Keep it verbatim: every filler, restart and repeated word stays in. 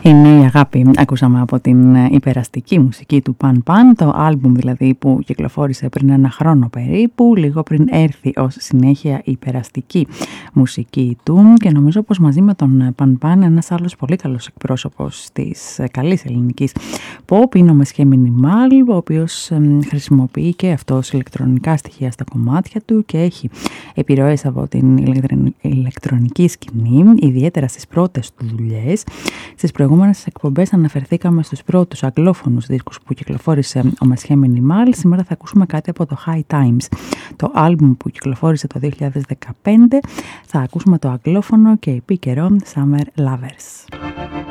Είναι η αγάπη, ακούσαμε από την υπεραστική μουσική του Παν Παν, το άλμπουμ δηλαδή που κυκλοφόρησε πριν ένα χρόνο περίπου, λίγο πριν έρθει ως συνέχεια η υπεραστική μουσική του, και νομίζω πως μαζί με τον Παν Παν ένας άλλος πολύ καλός εκπρόσωπος της καλής ελληνικής pop είναι ο Μεσχέ Μινιμάλ, ο οποίος χρησιμοποιεί και αυτός ηλεκτρονικά στοιχεία στα κομμάτια του και έχει επιρροές από την ηλεκτρονική σκηνή, ιδιαίτερα στις πρώτες του δουλειές. Στις προηγούμενες εκπομπές αναφερθήκαμε στους πρώτους αγγλόφωνους δίσκους που κυκλοφόρησε ο Μεσχέ Μινιμάλ. Σήμερα θα ακούσουμε κάτι από το High Times, το άλμπουμ που κυκλοφόρησε το δύο χιλιάδες δεκαπέντε. Θα ακούσουμε το αγγλόφωνο και επί καιρό Summer Lovers.